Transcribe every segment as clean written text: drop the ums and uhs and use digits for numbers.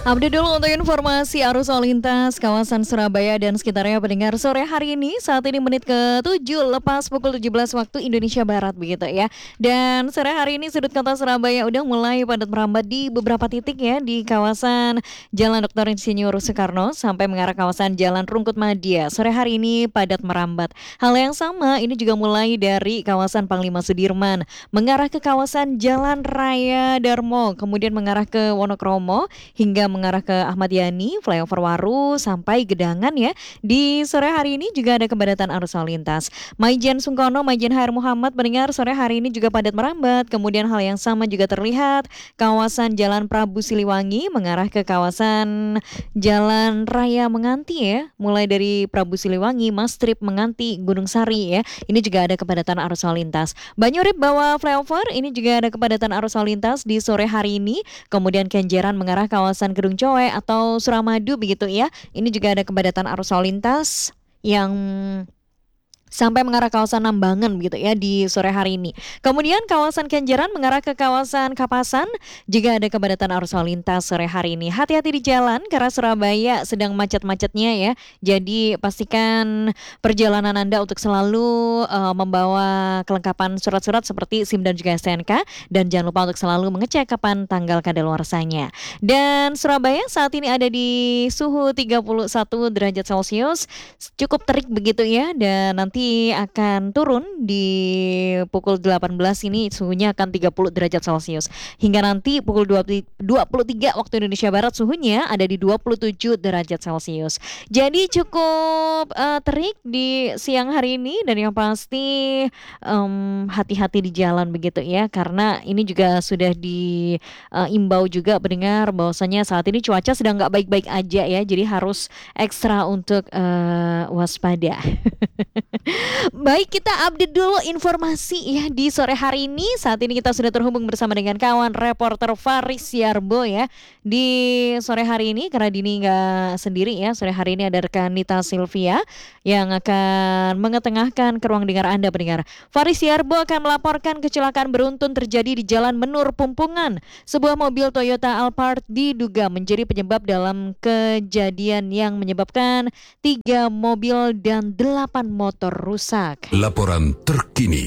Update dulu untuk informasi arus lalu lintas kawasan Surabaya dan sekitarnya pendengar sore hari ini. Saat ini menit ke-7 lepas pukul 17 waktu Indonesia Barat begitu ya. Dan sore hari ini sudut kota Surabaya udah mulai padat merambat di beberapa titik ya, di kawasan Jalan Dr. Insinyur Soekarno sampai mengarah kawasan Jalan Rungkut Madia. Sore hari ini padat merambat. Hal yang sama ini juga mulai dari kawasan Panglima Sudirman mengarah ke kawasan Jalan Raya Darmo, kemudian mengarah ke Wonokromo hingga mengarah ke Ahmad Yani, flyover Waru sampai Gedangan ya. Di sore hari ini juga ada kepadatan arus lalu lintas. Maijen Sungkono, Maijen HR Muhammad mendengar sore hari ini juga padat merambat. Kemudian hal yang sama juga terlihat kawasan Jalan Prabu Siliwangi mengarah ke kawasan Jalan Raya Menganti ya. Mulai dari Prabu Siliwangi, Mastrip, Menganti, Gunung Sari ya. Ini juga ada kepadatan arus lalu lintas. Banyurip bawah flyover ini juga ada kepadatan arus lalu lintas di sore hari ini. Kemudian Kenjeran mengarah kawasan Gedung Coe atau Suramadu begitu ya. Ini juga ada kepadatan arus lalu lintas yang sampai mengarah kawasan Nambangan gitu ya di sore hari ini. Kemudian kawasan Kenjeran mengarah ke kawasan Kapasan juga ada kepadatan arus lalu lintas sore hari ini. Hati-hati di jalan karena Surabaya sedang macet-macetnya ya. Jadi pastikan perjalanan Anda untuk selalu membawa kelengkapan surat-surat seperti SIM dan juga STNK, dan jangan lupa untuk selalu mengecek kapan tanggal kadaluarsanya. Dan Surabaya saat ini ada di suhu 31 derajat Celcius, cukup terik begitu ya, dan nanti akan turun di pukul 18 ini suhunya akan 30 derajat Celcius. Hingga nanti pukul 23 waktu Indonesia Barat suhunya ada di 27 derajat Celcius. Jadi cukup terik di siang hari ini, dan yang pasti hati-hati di jalan begitu ya, karena ini juga sudah diimbau juga pendengar bahwasanya saat ini cuaca sedang nggak baik-baik aja ya, jadi harus ekstra untuk waspada. Baik, kita update dulu informasi ya di sore hari ini. Saat ini kita sudah terhubung bersama dengan kawan reporter Faris Yarbo ya di sore hari ini, karena Dini nggak sendiri ya. Sore hari ini ada rekan Nita Sylvia yang akan mengetengahkan ke ruang dengar Anda pendengar. Faris Yarbo akan melaporkan kecelakaan beruntun terjadi di Jalan Menur Pumpungan. Sebuah mobil Toyota Alphard diduga menjadi penyebab dalam kejadian yang menyebabkan 3 mobil dan 8 motor rusak. Laporan terkini.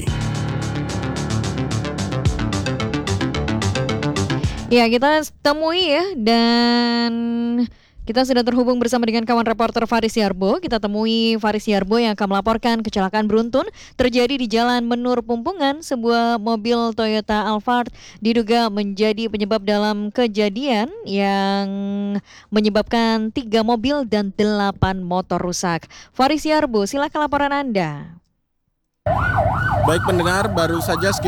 Ya, kita temui ya, dan kita sudah terhubung bersama dengan kawan reporter Faris Yarbo. Kita temui Faris Yarbo yang akan melaporkan kecelakaan beruntun terjadi di Jalan Menur Pumpungan. Sebuah mobil Toyota Alphard diduga menjadi penyebab dalam kejadian yang menyebabkan 3 mobil dan 8 motor rusak. Faris Yarbo, silakan laporan Anda. Baik pendengar, baru saja